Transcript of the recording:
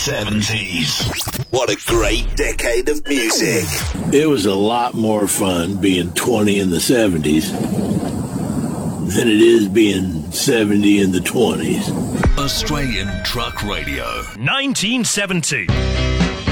1970s. What a great decade of music. It was a lot more fun being 20 in the 70s than it is being 70 in the 20s. Australian Truck Radio. 1970.